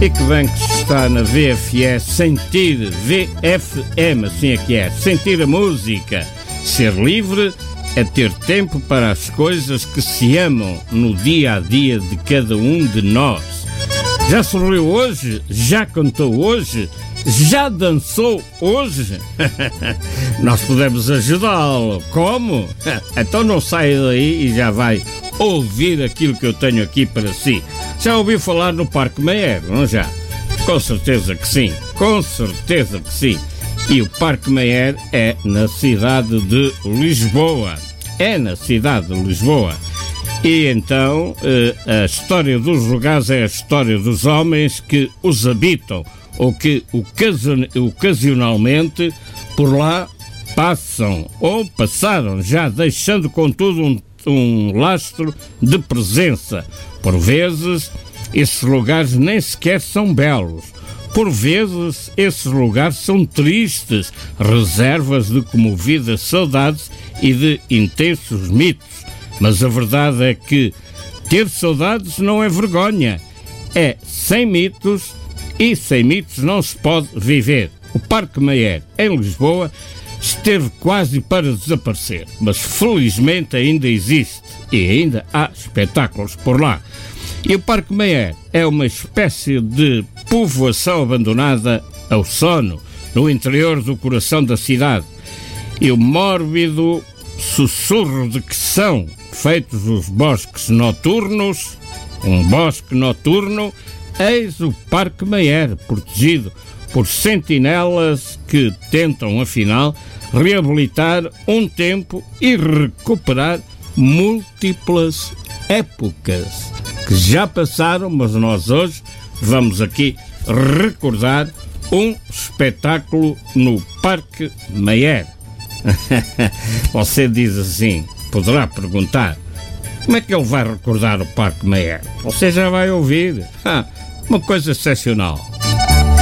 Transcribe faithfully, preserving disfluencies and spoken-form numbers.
E que bem que se está na V F E, sentir, V F M, assim é que é, sentir a música. Ser livre é ter tempo para as coisas que se amam no dia a dia de cada um de nós. Já sorriu hoje? Já cantou hoje? Já dançou hoje? Nós podemos ajudá-lo. Como? Então não saia daí e já vai ouvir aquilo que eu tenho aqui para si. Já ouviu falar no Parque Mayer, não já? Com certeza que sim, com certeza que sim. E o Parque Mayer é na cidade de Lisboa. É na cidade de Lisboa. E então a história dos lugares é a história dos homens que os habitam, ou que ocasionalmente por lá passam ou passaram, já deixando contudo um, um lastro de presença. Por vezes, esses lugares nem sequer são belos. Por vezes, esses lugares são tristes, reservas de comovidas saudades e de intensos mitos. Mas a verdade é que ter saudades não é vergonha. É sem mitos, e sem mitos não se pode viver. O Parque Mayer, em Lisboa, esteve quase para desaparecer, mas felizmente ainda existe e ainda há espetáculos por lá. E o Parque Mayer é uma espécie de povoação abandonada ao sono, no interior do coração da cidade. E o mórbido sussurro de que são feitos os bosques noturnos, um bosque noturno, eis o Parque Mayer, protegido por sentinelas que tentam, afinal, reabilitar um tempo e recuperar múltiplas épocas que já passaram, mas nós hoje vamos aqui recordar um espetáculo no Parque Mayer. Você diz assim, poderá perguntar, como é que ele vai recordar o Parque Mayer? Você já vai ouvir. Ah, uma coisa excepcional.